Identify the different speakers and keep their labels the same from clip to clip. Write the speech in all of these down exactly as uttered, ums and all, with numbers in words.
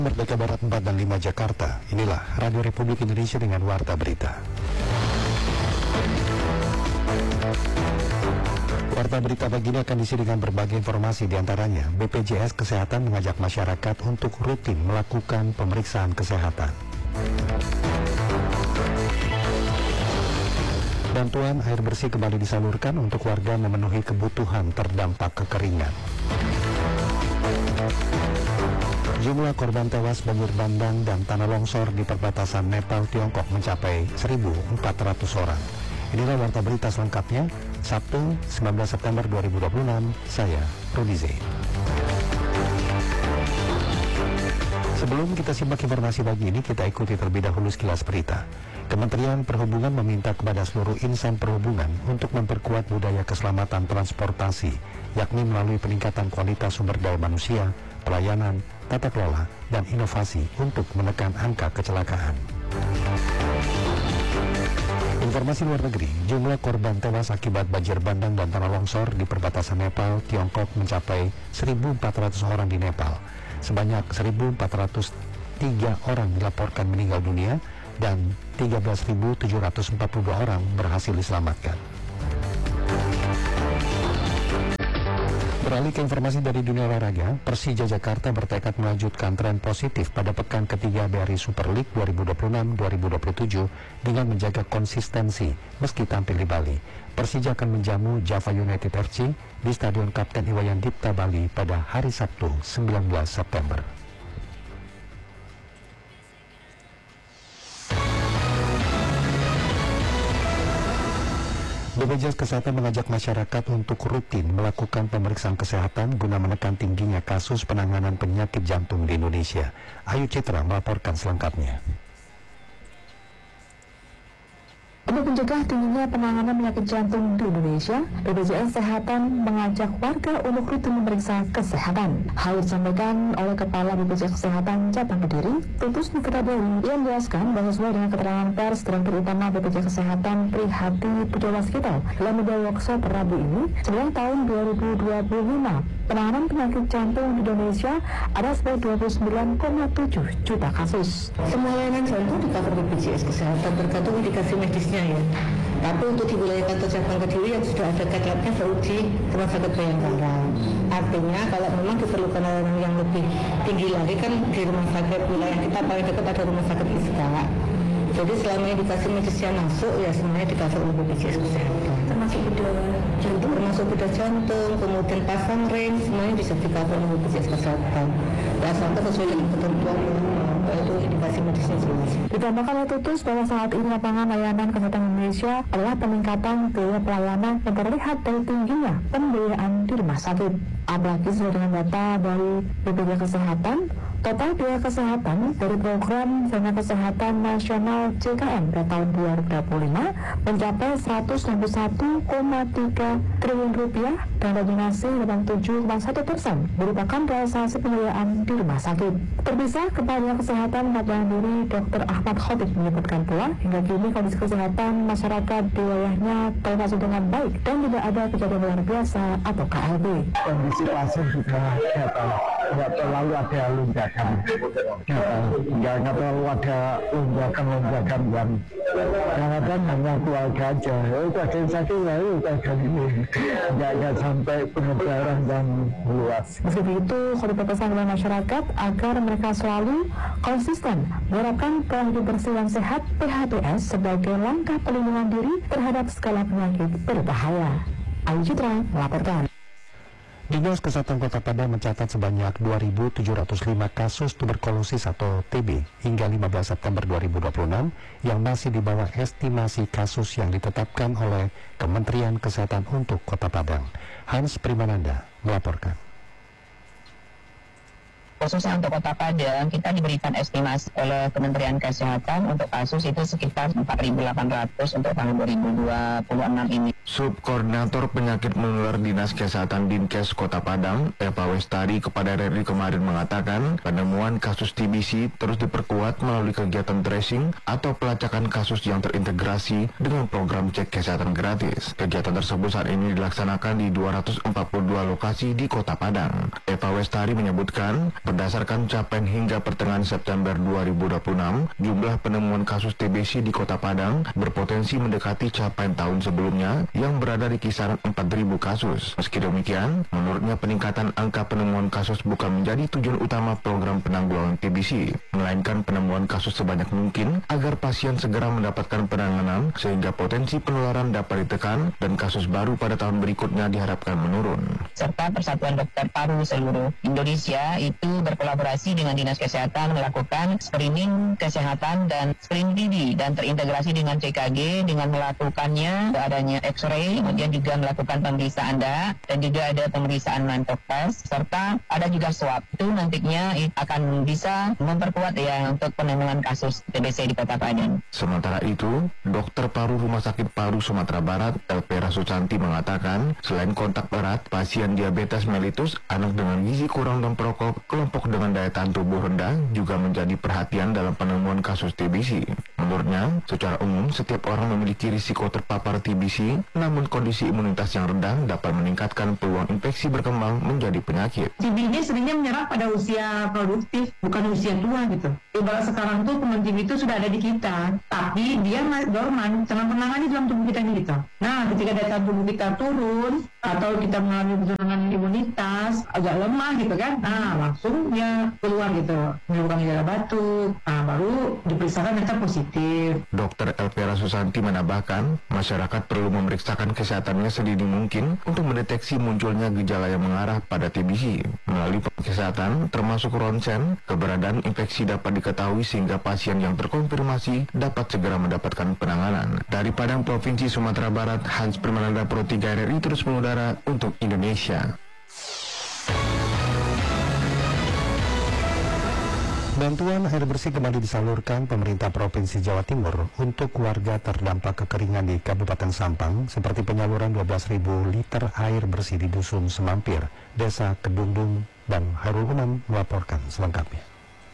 Speaker 1: Merdeka Barat empat dan lima Jakarta. Inilah Radio Republik Indonesia dengan Warta Berita. Warta Berita pagi ini akan diisi dengan berbagai informasi, diantaranya B P J S Kesehatan mengajak masyarakat untuk rutin melakukan pemeriksaan kesehatan. Bantuan air bersih kembali disalurkan untuk warga memenuhi kebutuhan terdampak kekeringan. Jumlah korban tewas banjir bandang dan tanah longsor di perbatasan Nepal Tiongkok mencapai seribu empat ratus orang. Inilah Warta Berita selengkapnya, Sabtu sembilan belas September dua ribu dua puluh enam, saya Rudi Zain. Sebelum kita simak informasi pagi ini, kita ikuti terlebih dahulu sekilas berita. Kementerian Perhubungan meminta kepada seluruh insan perhubungan untuk memperkuat budaya keselamatan transportasi, yakni melalui peningkatan kualitas sumber daya manusia, pelayanan, tata kelola, dan inovasi untuk menekan angka kecelakaan. Informasi luar negeri, jumlah korban tewas akibat banjir bandang dan tanah longsor di perbatasan Nepal, Tiongkok mencapai seribu empat ratus orang di Nepal. Sebanyak seribu empat ratus tiga orang dilaporkan meninggal dunia dan tiga belas ribu tujuh ratus empat puluh dua orang berhasil diselamatkan. Beralih ke informasi dari dunia olahraga, Persija Jakarta bertekad melanjutkan tren positif pada pekan ketiga B R I Super League dua ribu dua puluh enam dua ribu dua puluh tujuh dengan menjaga konsistensi meski tampil di Bali. Persija akan menjamu Java United F C di Stadion Kapten Iwayan Dipta Bali pada hari Sabtu sembilan belas September. B P J S Kesehatan mengajak masyarakat untuk rutin melakukan pemeriksaan kesehatan guna menekan tingginya kasus penanganan penyakit jantung di Indonesia. Ayu Citra melaporkan selengkapnya.
Speaker 2: Untuk mencegah tingginya penanganan penyakit jantung di Indonesia, B P J S Kesehatan mengajak warga untuk rutin memeriksa kesehatan. Hal disampaikan oleh Kepala B P J S Kesehatan Cabang Kediri, Tutus Nikita Dewi, yang menjelaskan bahwa sesuai dengan keterangan pers Direktur Utama B P J S Kesehatan Prihati Pujawaskito dalam media workshop Rabu ini, sepanjang tahun dua ribu dua puluh lima, penanganan penyakit jantung di Indonesia ada sebanyak dua puluh sembilan koma tujuh juta kasus.
Speaker 3: Semua layanan jantung di cover B P J S Kesehatan tergantung indikasi medisnya ya. Tapi untuk di wilayah kantor cabang Kediri yang sudah ada guideline-nya baru di Rumah Sakit Bayangkara. Artinya kalau memang diperlukan layanan yang lebih tinggi lagi kan di rumah sakit wilayah kita paling dekat ada Rumah Sakit Iska. Jadi selama indikasi medisnya masuk ya semuanya di cover oleh B P J S Kesehatan.
Speaker 2: Termasuk bedah jantung,
Speaker 3: termasuk bedah jantung, kemudian pasang ring, semuanya bisa di cover oleh B P J S Kesehatan. Ya sampai sesuai dengan ketentuan itu indikasi medisnya jelas.
Speaker 2: Ditambahkan oleh Tutus bahwa saat ini lapangan layanan kesehatan Indonesia adalah peningkatan biaya pelayanan yang terlihat dari tingginya pembiayaan di rumah sakit. Apalagi sesuai dengan data dari B P J S Kesehatan, total biaya kesehatan dari program Jaminan Kesehatan Nasional J K N pada tahun dua ribu dua puluh lima mencapai seratus enam puluh satu koma tiga triliun rupiah dan dominasi delapan puluh tujuh koma satu persen merupakan realisasi pembiayaan di rumah sakit. Terpisah, Kepala Kesehatan Cabang Kediri Dokter Ahmad Khotib menyebutkan pula hingga kini kondisi kesehatan masyarakat di wilayahnya termasuk dengan baik dan tidak ada kejadian luar biasa atau K L B.
Speaker 4: Kondisi pasien juga dapat tidak terlalu ada lonjakan, nggak nggak terlalu ada lonjakan-lonjakan yang kadang-kadang hanya keluarga aja. Itu ada yang sakit lalu ada ini, nggak nggak sampai penyebaran yang luas.
Speaker 2: Meski begitu, Khotib berpesan kepada masyarakat agar mereka selalu konsisten menerapkan pola hidup bersih dan sehat P H T S sebagai langkah pelindungan diri terhadap segala penyakit berbahaya. Ayu Citra melaporkan.
Speaker 1: Dinas Kesehatan Kota Padang mencatat sebanyak dua ribu tujuh ratus lima kasus tuberkulosis atau T B hingga lima belas September dua ribu dua puluh enam yang masih di bawah estimasi kasus yang ditetapkan oleh Kementerian Kesehatan untuk Kota Padang. Hans Primananda melaporkan.
Speaker 5: Khususnya untuk Kota Padang, kita diberikan estimasi oleh Kementerian Kesehatan untuk kasus itu sekitar empat ribu delapan ratus untuk tahun dua ribu dua puluh enam ini.
Speaker 6: Subkoordinator Penyakit Menular Dinas Kesehatan Dinkes Kota Padang, Eva Westari kepada R R I kemarin mengatakan, penemuan kasus T B C terus diperkuat melalui kegiatan tracing atau pelacakan kasus yang terintegrasi dengan program cek kesehatan gratis. Kegiatan tersebut saat ini dilaksanakan di dua ratus empat puluh dua lokasi di Kota Padang. Eva Westari menyebutkan, Berdasarkan capaian hingga pertengahan September dua ribu dua puluh enam, jumlah penemuan kasus T B C di Kota Padang berpotensi mendekati capaian tahun sebelumnya yang berada di kisaran empat ribu kasus. Meski demikian, menurutnya peningkatan angka penemuan kasus bukan menjadi tujuan utama program penanggulangan T B C, melainkan penemuan kasus sebanyak mungkin agar pasien segera mendapatkan penanganan sehingga potensi penularan dapat ditekan dan kasus baru pada tahun berikutnya diharapkan menurun.
Speaker 5: Serta Persatuan Dokter Paru seluruh Indonesia itu berkolaborasi dengan Dinas Kesehatan melakukan screening kesehatan dan screening T B dan terintegrasi dengan C K G dengan melakukannya adanya X-ray, kemudian juga melakukan pemeriksaan darah dan juga ada pemeriksaan mantok test serta ada juga swab. Itu nantinya akan bisa memperkuat ya untuk penemuan kasus T B C di Kota Padang.
Speaker 6: Sementara itu, Dokter Paru Rumah Sakit Paru Sumatera Barat, Elvira Susanti mengatakan, selain kontak erat, pasien diabetes mellitus, anak dengan gizi kurang dan perokok, kelompok dengan daya tahan tubuh rendah juga menjadi perhatian dalam penemuan kasus T B C. Menurutnya, secara umum setiap orang memiliki risiko terpapar T B C, namun kondisi imunitas yang rendah dapat meningkatkan peluang infeksi berkembang menjadi penyakit.
Speaker 3: T B ini seringnya menyerang pada usia produktif, bukan usia tua gitu. Ibarat sekarang tuh teman T B itu sudah ada di kita, tapi dia dorman, jangan penanganan dalam tubuh kita ini gitu. Nah, ketika daya tahan tubuh kita turun atau kita mengalami penurunan imunitas, agak lemah gitu kan, nah langsung dia keluar gitu, menyebabkan gejala batuk, nah baru diperiksakan ternyata positif.
Speaker 6: Dokter Elvira Susanti menambahkan, masyarakat perlu memeriksakan kesehatannya sedini mungkin untuk mendeteksi munculnya gejala yang mengarah pada T B C. Melalui kesehatan, termasuk ronsen, keberadaan infeksi dapat diketahui sehingga pasien yang terkonfirmasi dapat segera mendapatkan penanganan. Dari Padang, Provinsi Sumatera Barat, Hans Permananda Pro tiga R R I terus mengudara untuk Indonesia.
Speaker 1: Bantuan air bersih kembali disalurkan pemerintah Provinsi Jawa Timur untuk warga terdampak kekeringan di Kabupaten Sampang, seperti penyaluran dua belas ribu liter air bersih di Dusun Semampir, Desa Kedundung, dan Hairul Umam melaporkan selengkapnya.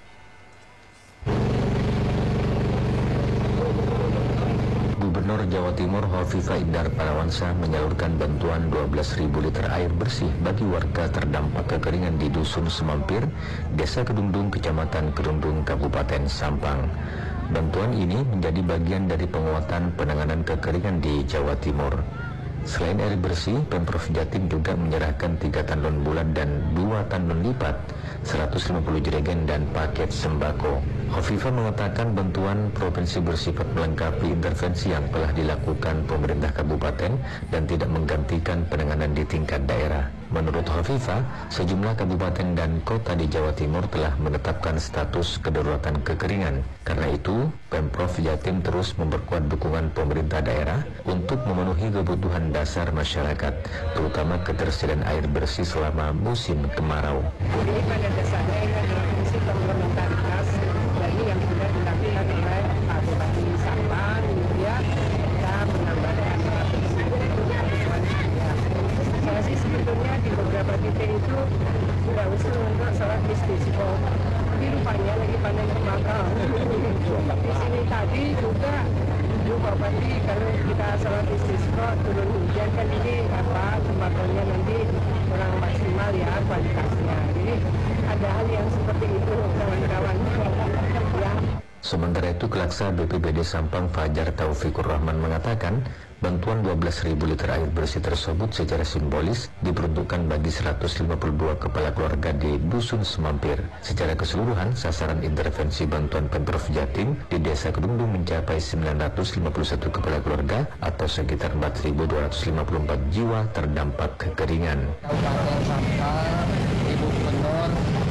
Speaker 7: Gubernur Jawa Timur Hovifah Indar Parawansa menyalurkan bantuan dua belas ribu liter air bersih bagi warga terdampak kekeringan di Dusun Semampir, Desa Kedundung, Kecamatan Kedundung, Kabupaten Sampang. Bantuan ini menjadi bagian dari penguatan penanganan kekeringan di Jawa Timur. Selain air bersih, Pemprov Jatim juga menyerahkan tiga tandon bulat dan dua tandon lipat, seratus lima puluh jerigen dan paket sembako. Hovifah mengatakan bantuan provinsi bersifat melengkapi intervensi yang telah dilakukan pemerintah kabupaten dan tidak menggantikan penanganan di tingkat daerah. Menurut Hovifah, sejumlah kabupaten dan kota di Jawa Timur telah menetapkan status kedaruratan kekeringan. Karena itu, Pemprov Jatim terus memperkuat dukungan pemerintah daerah untuk memenuhi kebutuhan dasar masyarakat, terutama ketersediaan air bersih selama musim kemarau.
Speaker 8: Ini pada dasarnya ini adalah fungsi komplementaritas dari yang sudah dilakukan oleh Pak Bupati Sampang, ya, kita menambah air bersih untuk kebutuhan saya. Saya sih sebetulnya di beberapa titik itu sudah usul untuk sholat istisqa, tapi rupanya lagi panen tembakau. Di sini tadi juga Bu Bupati, kalau kita sholat istisqa turun hujan kan ini apa tembakonya nanti kurang maksimal ya kualitasnya. Jadi ada hal yang seperti itu kawan-kawan ya.
Speaker 7: Sementara itu, Kelaksa B P B D Sampang Fajar Taufikur Rahman mengatakan bantuan dua belas ribu liter air bersih tersebut secara simbolis diperuntukkan bagi seratus lima puluh dua kepala keluarga di Dusun Semampir. Secara keseluruhan, sasaran intervensi bantuan Pemprov Jatim di Desa Kedundung mencapai sembilan ratus lima puluh satu kepala keluarga atau sekitar empat ribu dua ratus lima puluh empat jiwa terdampak kekeringan.
Speaker 8: Kabupaten Sampang, Ibu Gubernur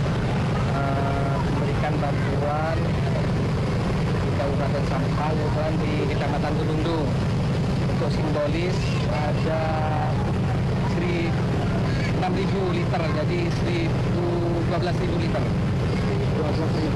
Speaker 8: uh, memberikan bantuan di Kabupaten Sampang dan di Kecamatan Kedundung. Untuk simbolis ada enam ribu liter, jadi dua belas ribu liter. dua belas ribu.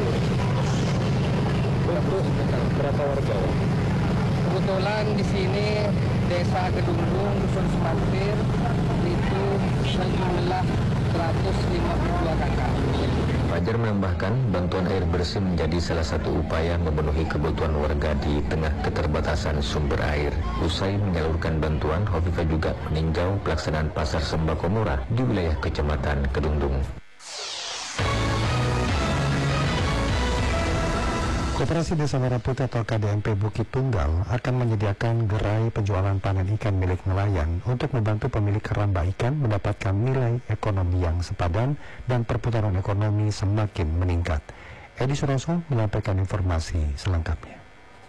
Speaker 7: Berapa warga?
Speaker 8: Kebetulan di sini Desa Kedundung, Dusun Semampir itu sejumlah seratus lima puluh dua kakak.
Speaker 7: Fajar menambahkan bantuan air bersih menjadi salah satu upaya memenuhi kebutuhan warga di tengah keterbatasan sumber air. Usai menyalurkan bantuan, Hovifah juga meninjau pelaksanaan pasar sembako murah di wilayah Kecamatan Kedundung.
Speaker 1: Koperasi Desa Merah Putih atau K D M P Bukit Tunggal akan menyediakan gerai penjualan panen ikan milik nelayan untuk membantu pemilik keramba ikan mendapatkan nilai ekonomi yang sepadan dan perputaran ekonomi semakin meningkat. Edi Suroso menyampaikan informasi selengkapnya.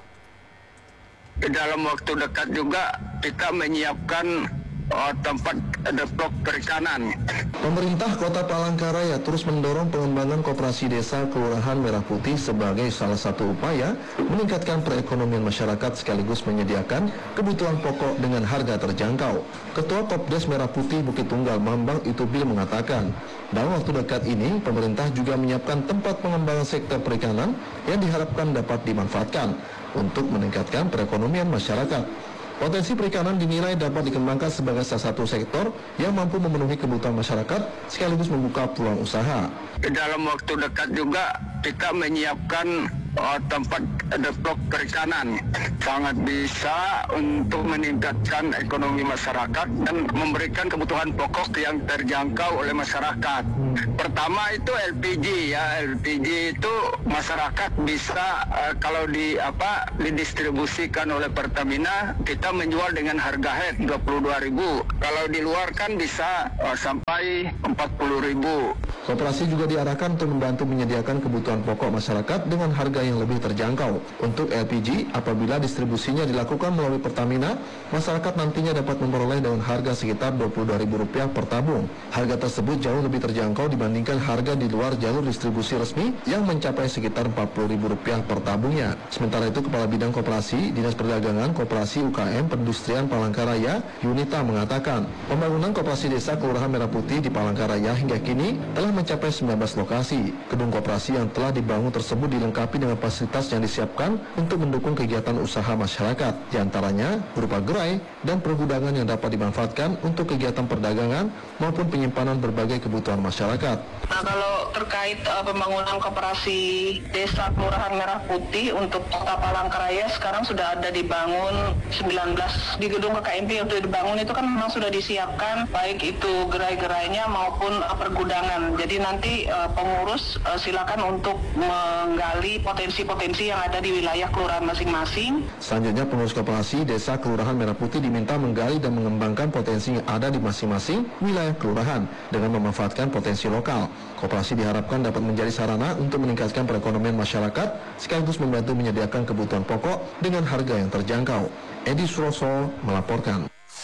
Speaker 9: Dalam waktu dekat juga kita menyiapkan Oh, tempat deplok perikanan.
Speaker 10: Pemerintah Kota Palangkaraya terus mendorong pengembangan koperasi desa Kelurahan Merah Putih sebagai salah satu upaya meningkatkan perekonomian masyarakat sekaligus menyediakan kebutuhan pokok dengan harga terjangkau. Ketua Kopdes Merah Putih Bukit Tunggal Bambang Itubil mengatakan, dalam waktu dekat ini pemerintah juga menyiapkan tempat pengembangan sektor perikanan yang diharapkan dapat dimanfaatkan untuk meningkatkan perekonomian masyarakat. Potensi perikanan dinilai dapat dikembangkan sebagai salah satu sektor yang mampu memenuhi kebutuhan masyarakat sekaligus membuka peluang usaha.
Speaker 9: Dalam waktu dekat juga kita menyiapkan oh, tempat deplok perikanan. Sangat bisa untuk meningkatkan ekonomi masyarakat dan memberikan kebutuhan pokok yang terjangkau oleh masyarakat. Pertama itu L P G ya, L P G itu masyarakat bisa uh, kalau di apa didistribusikan oleh Pertamina kita menjual dengan harga head dua puluh dua ribu. Kalau di luar kan bisa uh, sampai empat puluh ribu.
Speaker 10: Koperasi juga diarahkan untuk membantu menyediakan kebutuhan pokok masyarakat dengan harga yang lebih terjangkau. Untuk L P G, apabila distribusinya dilakukan melalui Pertamina, masyarakat nantinya dapat memperoleh dengan harga sekitar dua puluh dua ribu rupiah per tabung. Harga tersebut jauh lebih terjangkau dibandingkan harga di luar jalur distribusi resmi yang mencapai sekitar empat puluh ribu rupiah per tabungnya. Sementara itu, Kepala Bidang Koperasi, Dinas Perdagangan, Koperasi U K M, Perindustrian Palangkaraya, Yunita mengatakan, pembangunan koperasi desa Kelurahan Merah Putih di Palangkaraya hingga kini telah mencapai sembilan belas lokasi. Gedung koperasi yang telah dibangun tersebut dilengkapi dengan fasilitas yang disiapkan untuk mendukung kegiatan usaha masyarakat, diantaranya berupa gerai dan pergudangan yang dapat dimanfaatkan untuk kegiatan perdagangan maupun penyimpanan berbagai kebutuhan masyarakat.
Speaker 11: Nah, kalau terkait uh, pembangunan koperasi desa Kelurahan Merah Putih untuk Kota Palangkaraya sekarang sudah ada dibangun sembilan belas di gedung K K M P yang sudah dibangun itu kan memang sudah disiapkan baik itu gerai-gerainya maupun uh, pergudangan. Jadi nanti uh, pengurus uh, silakan untuk menggali potensi-potensi yang ada di wilayah kelurahan masing-masing.
Speaker 10: Selanjutnya pengurus koperasi desa Kelurahan Merah Putih diminta menggali dan mengembangkan potensi yang ada di masing-masing wilayah kelurahan dengan memanfaatkan potensi lokal. Koperasi diharapkan dapat menjadi sarana untuk meningkatkan perekonomian masyarakat sekaligus membantu menyediakan kebutuhan pokok dengan harga yang terjangkau. Edi Suroso melaporkan.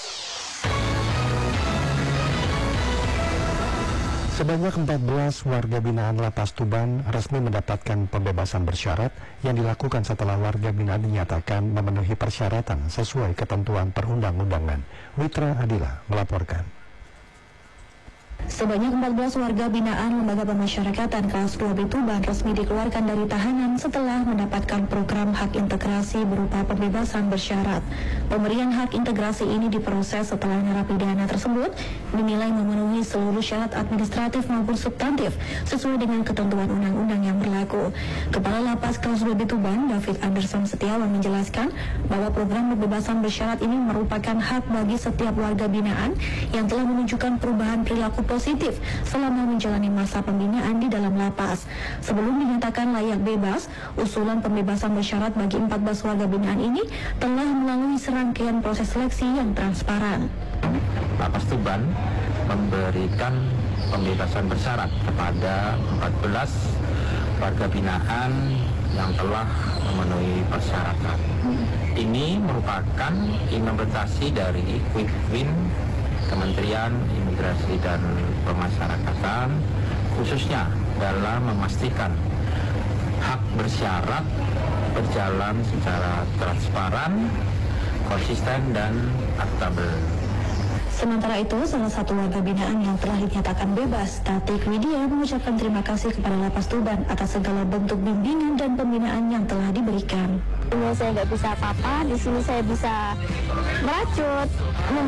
Speaker 1: Sebanyak empat belas warga binaan Lapas Tuban resmi mendapatkan pembebasan bersyarat yang dilakukan setelah warga binaan dinyatakan memenuhi persyaratan sesuai ketentuan perundang-undangan. Witra Adila melaporkan.
Speaker 12: Sebanyak empat belas warga binaan Lembaga Pemasyarakatan kelas dua B Tuban resmi dikeluarkan dari tahanan setelah mendapatkan program hak integrasi berupa pembebasan bersyarat. Pemberian hak integrasi ini diproses setelah narapidana tersebut dinilai memenuhi seluruh syarat administratif maupun substantif sesuai dengan ketentuan undang-undang yang berlaku. Kepala Lapas kelas dua B Tuban, David Anderson Setiawan menjelaskan bahwa program pembebasan bersyarat ini merupakan hak bagi setiap warga binaan yang telah menunjukkan perubahan perilaku positif selama menjalani masa pembinaan di dalam lapas. Sebelum dinyatakan layak bebas, usulan pembebasan bersyarat bagi empat belas warga binaan ini telah melalui serangkaian proses seleksi yang transparan.
Speaker 13: Lapas Tuban memberikan pembebasan bersyarat kepada empat belas warga binaan yang telah memenuhi persyaratan. Ini merupakan implementasi dari Quick Win Kementerian Imigrasi dan Pemasyarakatan, khususnya dalam memastikan hak bersyarat berjalan secara transparan, konsisten, dan akuntabel.
Speaker 12: Sementara itu, salah satu warga binaan yang telah dinyatakan bebas, Tatik Widya, mengucapkan terima kasih kepada Lapas Tuban atas segala bentuk bimbingan dan pembinaan yang telah diberikan.
Speaker 14: Ini saya nggak bisa apa-apa, di sini saya bisa merajut,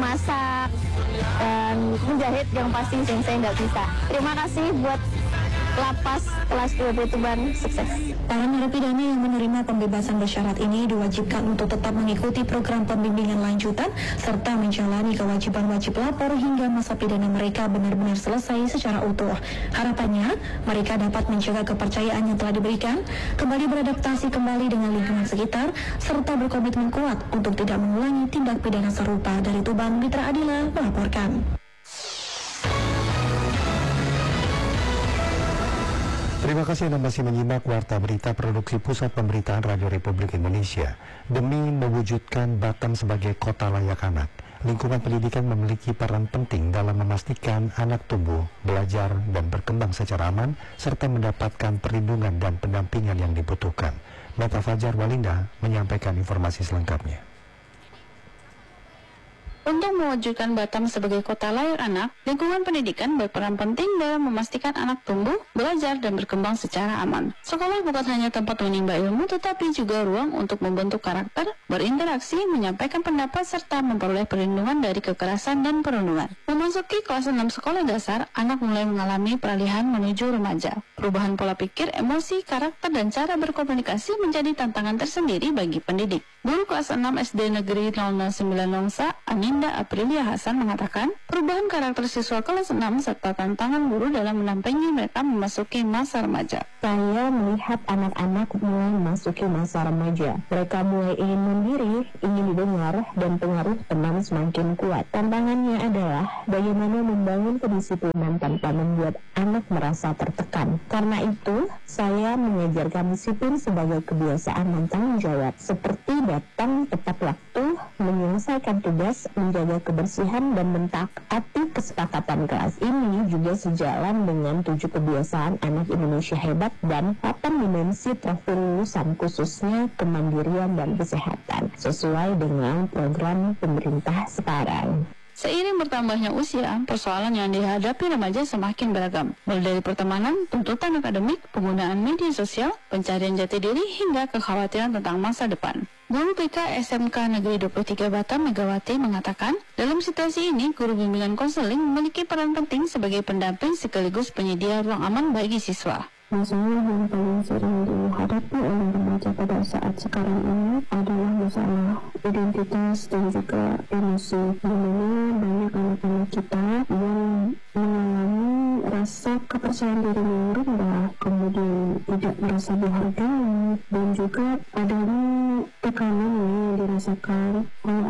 Speaker 14: memasak, dan menjahit yang pasti yang saya nggak bisa. Terima kasih buat lapas kelas dua B Tuban sukses.
Speaker 12: Para narapidana yang menerima pembebasan bersyarat ini diwajibkan untuk tetap mengikuti program pembimbingan lanjutan serta menjalani kewajiban wajib lapor hingga masa pidana mereka benar-benar selesai secara utuh. Harapannya, mereka dapat menjaga kepercayaan yang telah diberikan, kembali beradaptasi kembali dengan lingkungan sekitar, serta berkomitmen kuat untuk tidak mengulangi tindak pidana serupa. Dari Tuban, Mitra Adila melaporkan.
Speaker 1: Terima kasih Anda masih menyimak Warta Berita Produksi Pusat Pemberitaan Radio Republik Indonesia. Demi mewujudkan Batam sebagai kota layak anak, lingkungan pendidikan memiliki peran penting dalam memastikan anak tumbuh, belajar, dan berkembang secara aman, serta mendapatkan perlindungan dan pendampingan yang dibutuhkan. Meta Fajar Walinda menyampaikan informasi selengkapnya.
Speaker 15: Untuk mewujudkan Batam sebagai kota layak anak, lingkungan pendidikan berperan penting dalam memastikan anak tumbuh, belajar, dan berkembang secara aman. Sekolah bukan hanya tempat menimba ilmu, tetapi juga ruang untuk membentuk karakter, berinteraksi, menyampaikan pendapat, serta memperoleh perlindungan dari kekerasan dan perundungan. Memasuki kelas enam sekolah dasar, anak mulai mengalami peralihan menuju remaja. Perubahan pola pikir, emosi, karakter, dan cara berkomunikasi menjadi tantangan tersendiri bagi pendidik. Guru kelas enam S D Negeri nol nol sembilan Nongsa, Aninda Aprilia Hasan mengatakan, perubahan karakter siswa kelas enam serta tantangan guru dalam mendampingi mereka memasuki masa remaja.
Speaker 2: Saya melihat anak-anak mulai memasuki masa remaja. Mereka mulai ingin mandiri, ingin didengar, dan pengaruh teman semakin kuat. Tantangannya adalah bagaimana membangun kedisiplinan tanpa membuat anak merasa tertekan. Karena itu, saya mengajarkan disiplin sebagai kebiasaan dan tanggung jawab, seperti datang tepat waktu, menyelesaikan tugas, menjaga kebersihan, dan mentaati kesepakatan kelas. Ini juga sejalan dengan tujuh kebiasaan anak Indonesia hebat dan delapan dimensi profil lulusan, khususnya kemandirian dan kesehatan, sesuai dengan program pemerintah sekarang.
Speaker 15: Seiring bertambahnya usia, persoalan yang dihadapi remaja semakin beragam. Mulai dari pertemanan, tuntutan akademik, penggunaan media sosial, pencarian jati diri, hingga kekhawatiran tentang masa depan. Guru B K S M K Negeri dua puluh tiga Batam, Megawati, mengatakan, dalam situasi ini, guru bimbingan konseling memiliki peran penting sebagai pendamping sekaligus penyedia ruang aman bagi siswa.
Speaker 16: Masalah yang paling sering dihadapi oleh remaja pada saat sekarang ini adalah masalah identitas dan juga emosi, di mana banyak anak-anak kita yang mengalami rasa kepercayaan diri yang rendah, kemudian tidak merasa dihargai, dan juga adanya tekanan yang dirasakan oleh